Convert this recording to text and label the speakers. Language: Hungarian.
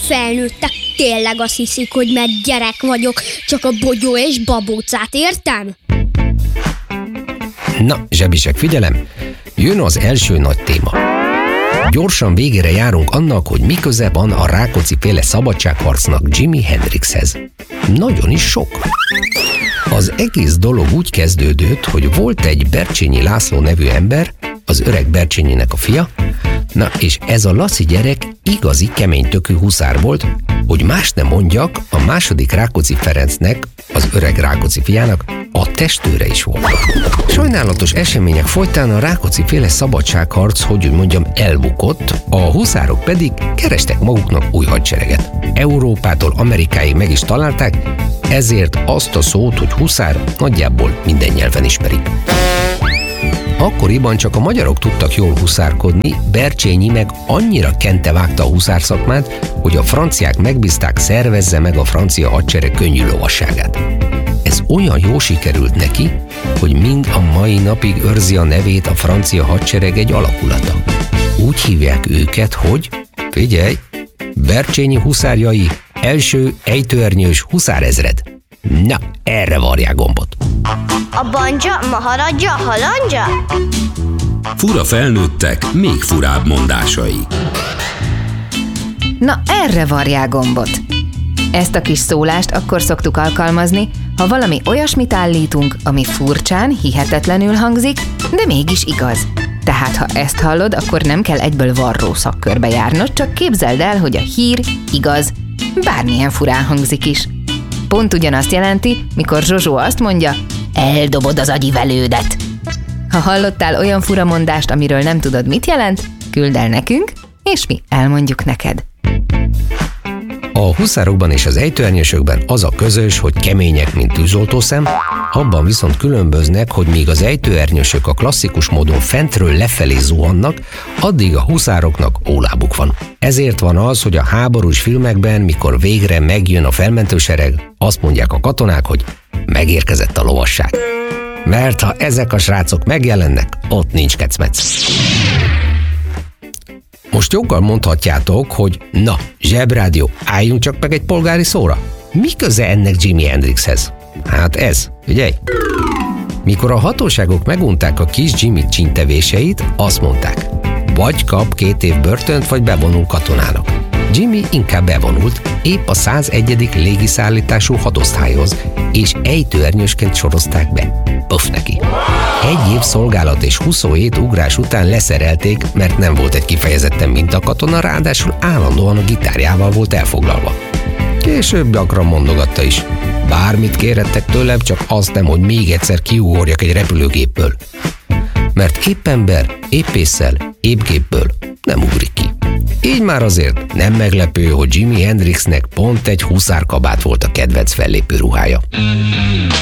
Speaker 1: felnőttek tényleg azt hiszik, hogy mert gyerek vagyok, csak a bogyó és babócát értem?
Speaker 2: Na, zsebisek, figyelem! Jön az első nagy téma. Gyorsan végére járunk annak, hogy mi köze van a Rákóczi-féle szabadságharcnak Jimi Hendrixhez. Nagyon is sok. Az egész dolog úgy kezdődött, hogy volt egy Bercsényi László nevű ember, az öreg Bercsényinek a fia, na és ez a Laci gyerek igazi keménytökű huszár volt, hogy más nem mondjak, a második Rákóczi Ferencnek, az öreg Rákóczi fiának a testőre is volt. Sajnálatos események folytán a Rákóczi-féle szabadságharc, hogy úgy mondjam, elbukott, a huszárok pedig kerestek maguknak új hadsereget. Európától Amerikáig meg is találták, ezért azt a szót, hogy huszár, nagyjából minden nyelven ismerik. Akkoriban csak a magyarok tudtak jól huszárkodni, Bercsényi meg annyira kente vágta a huszárszakmát, hogy a franciák megbízták, szervezze meg a francia hadsereg könnyű lovasságát. Ez olyan jól sikerült neki, hogy mind a mai napig őrzi a nevét a francia hadsereg egy alakulata. Úgy hívják őket, hogy, figyelj, Bercsényi huszárjai, első ejtőernyős huszárezred. Na, erre varják gombot.
Speaker 3: A banja, maharadja, halandja?
Speaker 4: Fura felnőttek, még furább mondásai.
Speaker 5: Na, erre varják gombot. Ezt a kis szólást akkor szoktuk alkalmazni, ha valami olyasmit állítunk, ami furcsán, hihetetlenül hangzik, de mégis igaz. Tehát ha ezt hallod, akkor nem kell egyből varró szakkörbe járnod, csak képzeld el, hogy a hír igaz, bármilyen furán hangzik is. Pont ugyanazt jelenti, mikor Zsozsó azt mondja, eldobod az agyivelődet. Ha hallottál olyan furamondást, amiről nem tudod, mit jelent, küldd el nekünk, és mi elmondjuk neked.
Speaker 2: A huszárokban és az ejtőernyősökben az a közös, hogy kemények, mint tűzoltószem, abban viszont különböznek, hogy míg az ejtőernyősök a klasszikus módon fentről lefelé zuhannak, addig a huszároknak ólábuk van. Ezért van az, hogy a háborús filmekben, mikor végre megjön a felmentősereg, azt mondják a katonák, hogy megérkezett a lovasság. Mert ha ezek a srácok megjelennek, ott nincs kecmec. Most joggal mondhatjátok, hogy na, Zsebrádió, álljunk csak meg egy polgári szóra. Mi köze ennek Jimi Hendrixhez? Hát ez, figyelj! Mikor a hatóságok megunták a kis Jimi csíntevéseit, azt mondták, vagy kap 2 év börtönt, vagy bevonul katonának. Jimi inkább bevonult, épp a 101. légiszállítású hadosztályhoz, és ejtőernyősként sorozták be. Puff neki. 1 év szolgálat és 27 ugrás után leszerelték, mert nem volt egy kifejezetten mintakatona, ráadásul állandóan a gitárjával volt elfoglalva. Később gyakran mondogatta is. Bármit kérhettek tőlem, csak azt nem, hogy még egyszer kiugorjak egy repülőgépből. Mert épp ember, épp ésszel, épp gépből nem ugrik ki. Így már azért nem meglepő, hogy Jimi Hendrixnek pont egy huszárkabát volt a kedvenc fellépő ruhája.